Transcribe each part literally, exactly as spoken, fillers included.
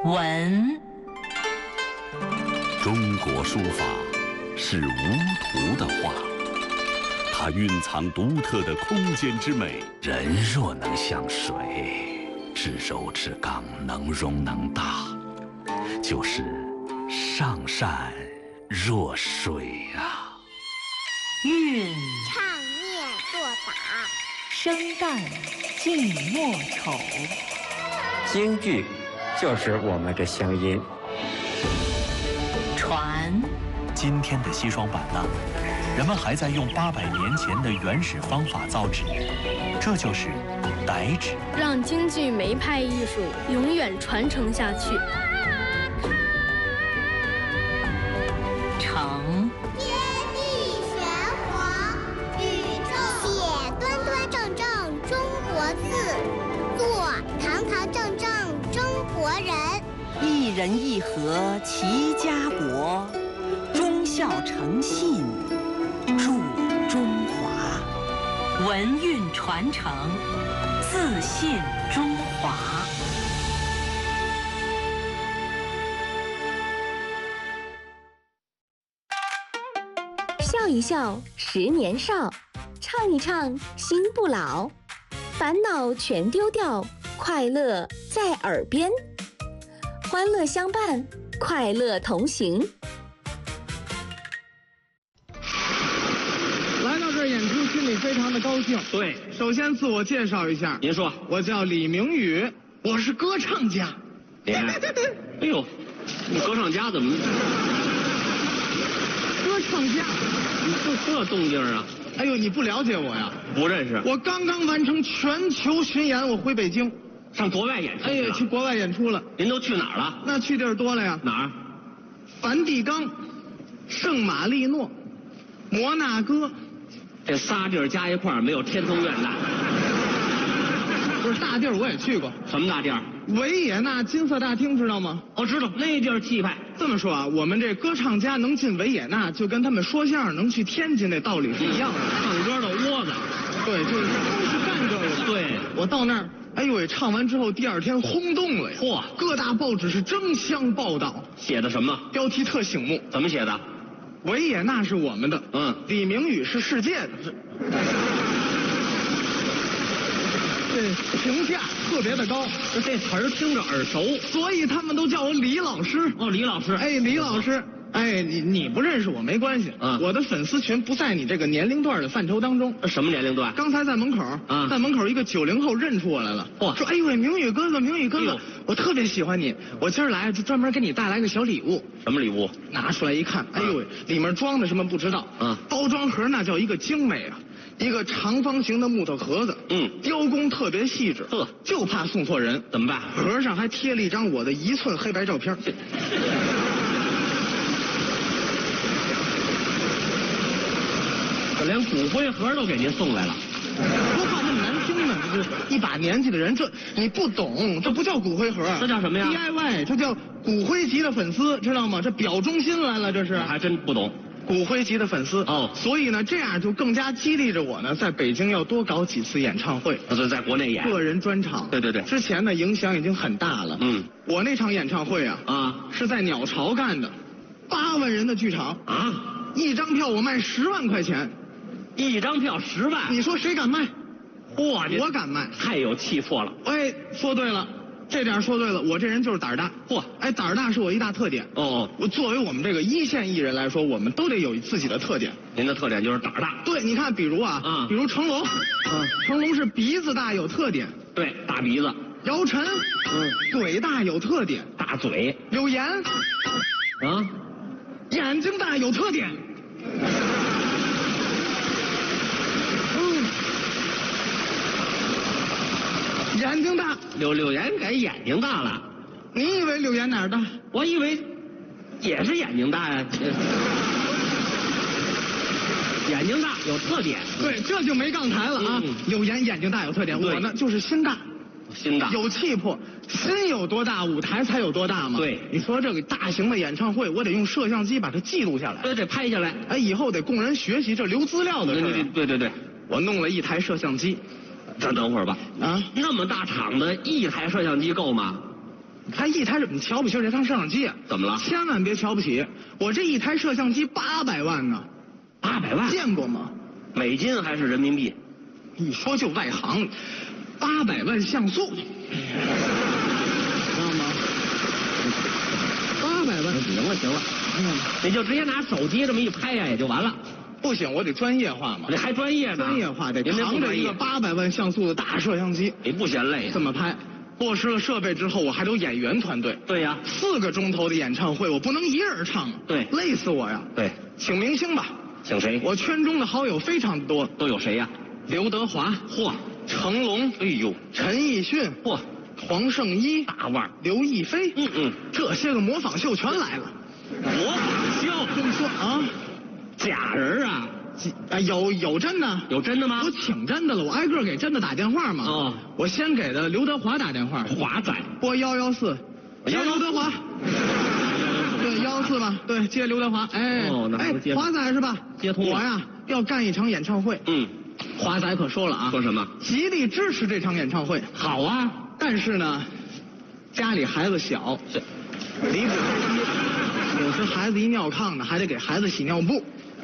文。 中国书法是无图的画，它蕴藏独特的空间之美。 人若能像水，至柔至刚，能容能大，就是上善若水啊。 韵唱念做打， 生旦净末丑。 京剧就是我们的乡音。 传。 今天的西双版纳，人们还在用八百年前的原始方法造纸，这就是掸纸， 让京剧梅派艺术永远传承下去。 成。 天地玄黄，宇宙写端端正正中国字，做堂堂正正中国人。 一人一和齐家国，忠孝诚信铸中华。文韵传承，自信中华。 笑一笑，十年少；唱一唱，心不老。烦恼全丢掉，快乐在耳边。欢乐相伴，快乐同行。 来到这儿演出，心里非常的高兴。 对， 首先自我介绍一下， 您说， 我叫李明宇，我是歌唱家。 你看，哎呦，你歌唱家怎么？ 歌唱家， 你这这动静啊？ 哎呦，你不了解我呀？ 不认识。 我刚刚完成全球巡演，我回北京， 上国外演出。 哎呀，去国外演出了。 您都去哪儿了？ 那去地儿多了呀。 哪儿？ 梵蒂冈、圣马力诺、摩纳哥。 这仨地儿加一块儿没有天通苑大。 不是大地儿我也去过。 什么大地儿？ 维也纳金色大厅知道吗？ 哦，知道，那地儿气派。 这么说啊，我们这歌唱家能进维也纳，就跟他们说相声能去天津那道理是一样的。 唱歌的窝子。 对，就是都是干这个的。 对， 我到那儿，哎呦喂，唱完之后第二天轰动了呀！ 嚯， 各大报纸是争相报道。 写的什么？ 标题特醒目。 怎么写的？ 维也纳是我们的， 嗯， 李明宇是世界的。这评价特别的高， 这词儿听着耳熟， 所以他们都叫我李老师。 哦，李老师， 哎，李老师，哎，你你不认识我没关系， 嗯， 我的粉丝群不在你这个年龄段的范畴当中。 什么年龄段？ 刚才在门口， 啊， 在门口一个九零后认出我来了， 嚯， 说哎呦喂，明宇哥哥，明宇哥哥， 哎， 我特别喜欢你，我今儿来就专门给你带来个小礼物。 什么礼物？ 拿出来一看，哎呦喂，里面装的什么不知道， 嗯， 包装盒那叫一个精美啊。一个长方形的木头盒子， 嗯， 雕工特别细致， 呵， 就怕送错人， 怎么办？ 盒上还贴了一张我的一寸黑白照片。 这连骨灰盒都给您送来了， 说话那么难听呢？这是一把年纪的人，这你不懂，这不叫骨灰盒， 这叫什么呀 ？D I Y， 这叫骨灰级的粉丝，知道吗？这表忠心来了，这是。 还真不懂。 骨灰级的粉丝哦， 所以呢，这样就更加激励着我呢，在北京要多搞几次演唱会， 那就在国内演个人专场。 对对对， 之前呢影响已经很大了。 嗯， 我那场演唱会啊啊是在鸟巢干的，八万人的剧场啊， 一张票我卖十万块钱， 一张票十万， 你说谁敢卖？ 嚯， 我敢卖， 太有气魄了。 哎，说对了。这点说对了，我这人就是胆儿大。 嚯， 哎，胆儿大是我一大特点。 哦， 我作为我们这个一线艺人来说，我们都得有自己的特点。 您的特点就是胆儿大。 对，你看，比如啊， 啊， 比如成龙，嗯，成龙是鼻子大有特点。 对，大鼻子。 姚晨， 嗯， 嘴大有特点。 大嘴。 柳岩， 啊， 眼睛大有特点。嗯。眼睛大， 柳柳岩改眼睛大了。 你以为柳岩哪儿大？ 我以为也是眼睛大呀。眼睛大有特点。 对，这就没杠抬了啊！ 嗯、 柳岩眼睛大有特点，我呢就是心大， 心大有气魄。心有多大，舞台才有多大嘛。 对， 你说这个大型的演唱会，我得用摄像机把它记录下来， 对，得拍下来。 哎，以后得供人学习，这留资料的事儿。 对对对对， 我弄了一台摄像机。 咱等会儿吧。 啊， 那么大场子，一台摄像机够吗？ 你看一台，你瞧不起这趟摄像机？ 怎么了？ 千万别瞧不起，我这一台摄像机八百万呢。 八百万？ 见过吗？ 美金还是人民币？ 一说就外行，八百万像素，知道吗？八百万， 行了行了，你就直接拿手机这么一拍呀，也就完了。 不行，我得专业化嘛。 你还专业呢？ 专业化得扛着一个八百万像素的大摄像机， 你不嫌累？ 这么拍。落实了设备之后，我还得有演员团队。 对呀， 四个钟头的演唱会，我不能一人唱。 对， 累死我呀。 对， 请明星吧。 请谁？ 我圈中的好友非常多。 都有谁呀？ 刘德华， 嚯， 成龙， 哎呦， 陈奕迅， 嚯， 黄圣依， 大腕儿， 刘亦菲， 嗯嗯， 这些个模仿秀全来了。 模仿秀？ 跟你说啊， 假人啊。 啊，有有真的？ 有真的吗？ 我请真的了，我挨个给真的打电话嘛。 哦， 我先给的刘德华打电话。 华仔， 拨幺幺四，接刘德华。对，幺幺四吧，对，接刘德华。哎， 哦，那哎，华仔是吧？ 接通了。 我呀要干一场演唱会。 嗯， 华仔可说了啊。 说什么？ 极力支持这场演唱会。 好啊， 但是呢，家里孩子小，离不开爹，有时孩子一尿炕呢，还得给孩子洗尿布。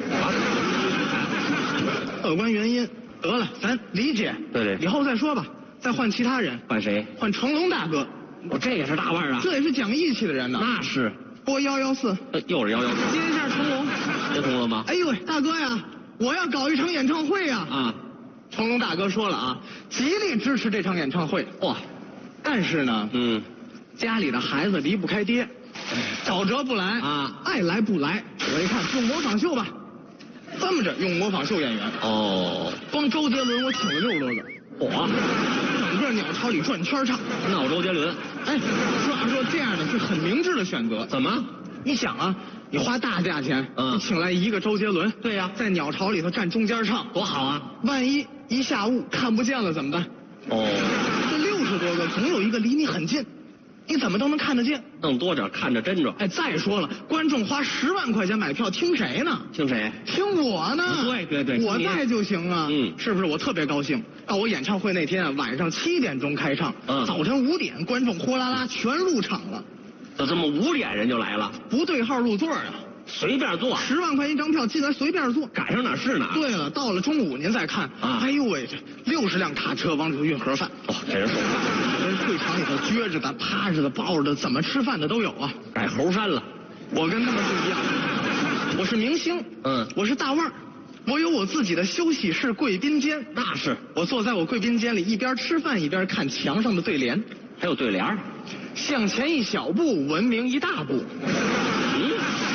客观原因，得了，咱理解。 对对， 以后再说吧，再换其他人。 换谁？ 换成龙大哥。 我这也是大腕儿啊。 这也是讲义气的人呢。 那是。 拨幺幺四， 又是幺幺四。 接一下成龙。 接通了吗？ 哎呦喂，大哥呀，我要搞一场演唱会呀！ 啊， 成龙大哥说了啊，极力支持这场演唱会。 哇， 但是呢， 嗯， 家里的孩子离不开爹，找辙不来啊， 爱来不来。我一看，用模仿秀吧。这么着用模仿秀演员哦， 光周杰伦我请了六十多个， 我整个鸟巢里转圈唱， 闹周杰伦。 哎，说话说这样的是很明智的选择。 怎么？ 你想啊，你花大价钱， 嗯， 你请来一个周杰伦， 对呀， 在鸟巢里头站中间唱， 多好啊！ 万一一下午看不见了怎么办？ 哦， 这六十多个总有一个离你很近，你怎么都能看得见？ 弄多点看着真着。 哎，再说了，观众花十万块钱买票，听谁呢？ 听谁？ 听我呢。 对对对， 我在就行啊。 嗯， 是不是？我特别高兴。到我演唱会那天啊，晚上七点钟开唱， 嗯， 早晨五点，观众呼啦啦全入场了。 就这么五点人就来了， 不对号入座啊， 随便坐， 十万块一张票进来随便坐， 赶上哪是哪。 对了，到了中午您再看， 啊， 哎呦喂，这六十辆卡车往里头运盒饭。 哦，这人说话， 人会场里头撅着的、趴着的、抱着的，怎么吃饭的都有啊。 改猴山了， 我跟他们不一样，我是明星， 嗯， 我是大腕儿，我有我自己的休息室、贵宾间。 那是， 我坐在我贵宾间里，一边吃饭一边看墙上的对联， 还有对联。 向前一小步，文明一大步。 嗯，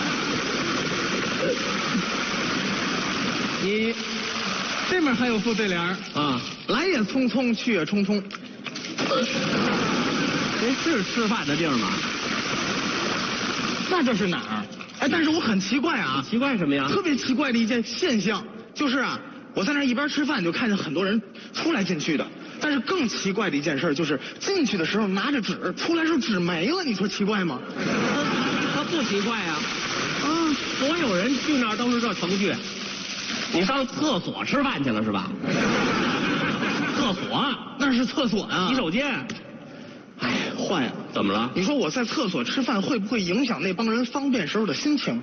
你这面还有副对联啊， 来也匆匆，去也匆匆。 这是吃饭的地儿吗？ 那这是哪儿？哎，但是我很奇怪啊。 奇怪什么呀？ 特别奇怪的一件现象，就是啊，我在那一边吃饭，就看见很多人出来进去的。但是更奇怪的一件事就是进去的时候拿着纸，出来时候纸没了，你说奇怪吗？ 他不奇怪呀，啊，所有人去那儿都是这程序。你上厕所吃饭去了是吧？厕所那是厕所啊， 洗手间。 哎，坏了， 怎么了？ 你说我在厕所吃饭会不会影响那帮人方便时候的心情？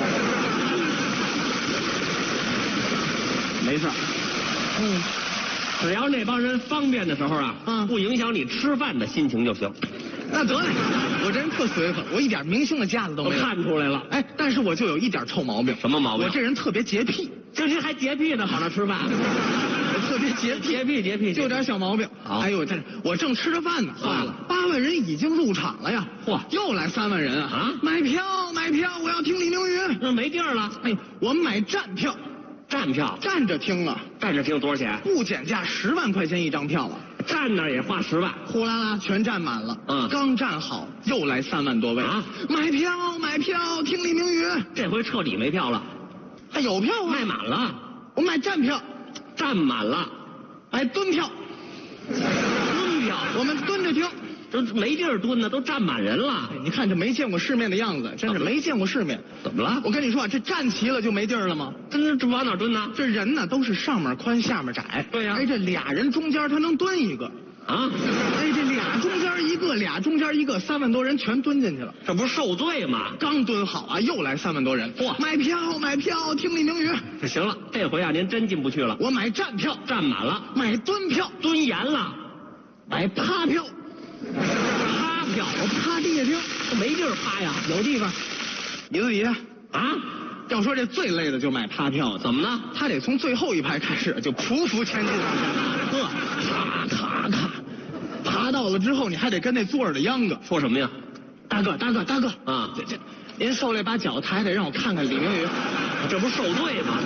没事。嗯。只要那帮人方便的时候啊，嗯，不影响你吃饭的心情就行。 那得嘞，我这人特随和，我一点明星的架子都没有。 我看出来了， 哎，但是我就有一点臭毛病。 什么毛病？ 我这人特别洁癖。 这这还洁癖呢，好那吃饭。 我特别洁癖， 洁癖洁癖， 就有点小毛病。哎呦，这我正吃着饭呢，坏了，八万人已经入场了呀！ 嚯， 又来三万人啊！ 啊， 买票买票，我要听李明宇。 那没地儿了。 哎，我买站票。 站票， 站着听啊， 站着听多少钱？ 不减价十万块钱一张票啊！ 站那儿也花十万， 呼啦啦全站满了。嗯，刚站好，又来三万多位啊！ 买票买票，听李明宇。 这回彻底没票了， 还有票啊？ 卖满了。 我买站票， 站满了。 买蹲票， 蹲票， 我们蹲着听。 这没地儿蹲呢，都站满人了。 你看这没见过世面的样子，真是没见过世面。 怎么了？ 我跟你说啊，这站齐了就没地儿了吗？ 这这往哪蹲呢？ 这人呢都是上面宽下面窄。 对呀。 哎，这俩人中间他能蹲一个。 啊？ 哎，这俩中间一个俩中间一个，三万多人全蹲进去了。 这不是受罪吗？ 刚蹲好啊，又来三万多人。 嚯， 买票买票，听李明宇。 行了，这回啊，您真进不去了。 我买站票， 站满了； 买蹲票， 蹲严了； 买趴票， 趴票， 我趴地下听， 没地儿趴呀。 有地方，椅子底下啊。 要说这最累的就买趴票， 怎么呢？ 他得从最后一排开始就匍匐前进，呵，咔咔咔，爬到了之后，你还得跟那坐着的秧歌说什么呀？ 大哥，大哥，大哥啊！ 这这，您受累把脚抬抬，让我看看李明宇， 这不是受罪吗？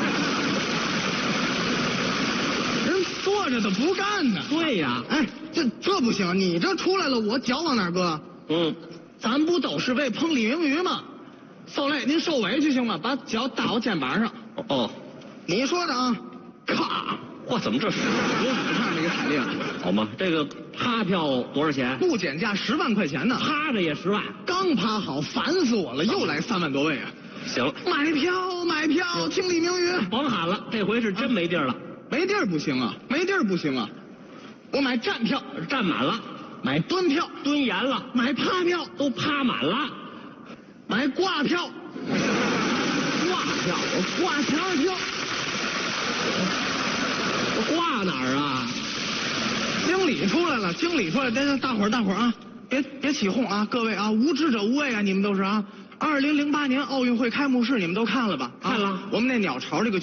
人坐着的不干呢。 对呀， 哎，这这不行，你这出来了，我脚往哪搁？ 嗯， 咱不都是为捧李明宇吗？受累，您受委屈行吗？把脚搭我肩膀上。 哦， 你说的啊，咔！ 嚯，怎么这是有五趟这个彩铃？ 好吗？这个趴票多少钱？ 不减价十万块钱呢。 趴着也十万。 刚趴好，烦死我了，又来三万多位啊！ 行了， 买票买票，听李明宇。 甭喊了，这回是真没地儿了。 没地儿不行啊，没地儿不行啊！我买站票， 站满了； 买蹲票， 蹲严了； 买趴票， 都趴满了。 买挂票， 挂票，我挂条票，我挂哪儿啊？ 经理出来了，经理出来，大大伙儿大伙儿啊，别别起哄啊，各位啊，无知者无畏啊，你们都是啊。二零零八年奥运会开幕式你们都看了吧？ 看了。 我们那鸟巢这个